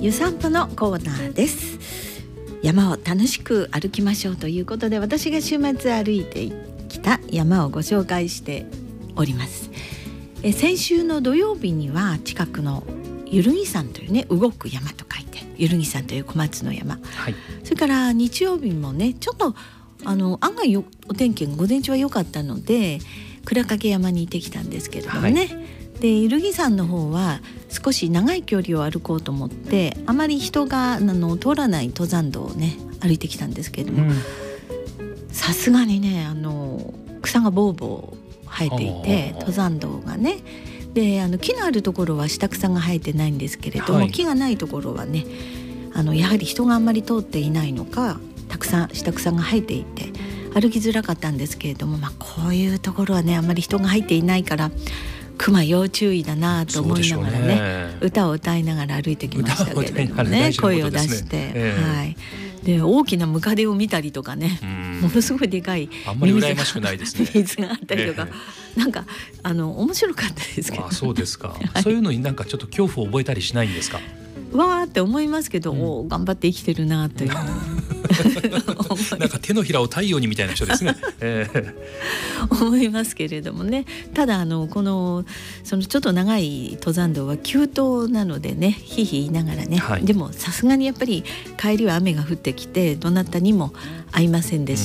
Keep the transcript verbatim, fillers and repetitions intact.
ゆ散歩のコーナーです。山を楽しく歩きましょうということで、私が週末歩いてきた山をご紹介しております。え先週の土曜日には近くのゆるぎ山というね、動く山と書いてゆるぎ山という小松の山、はい、それから日曜日もね、ちょっとあの案外よお天気が午前中は良かったので倉掛山に行ってきたんですけれどもね、はい、でゆるぎ山の方は少し長い距離を歩こうと思ってあまり人があの通らない登山道をね歩いてきたんですけれども、さすがにねあの草がボーボー生えていて、登山道がねであの木のあるところは下草が生えてないんですけれども、はい、木がないところはねあのやはり人があんまり通っていないのかたくさん下草が生えていて歩きづらかったんですけれども、まあ、こういうところはねあんまり人が入っていないから熊要注意だなと思いながら ね, ね歌を歌いながら歩いてきましたけれども ね, ね声を出して、えーはい、で大きなムカデを見たりとかね、ものすごいでかいあんまり羨ましくないですね水があったりとか、えー、なんかあの面白かったですけど、 あそうですか、はい、そういうのになんかちょっと恐怖を覚えたりしないんですか？ わーって思いますけど、うん、お頑張って生きてるなというなんか手のひらを太陽にみたいな人ですね、えー、思いますけれどもね。ただあのこのそのちょっと長い登山道は急登なのでねひいひい言いながらね、はい、でもさすがにやっぱり帰りは雨が降ってきてどなたにも会いませんでし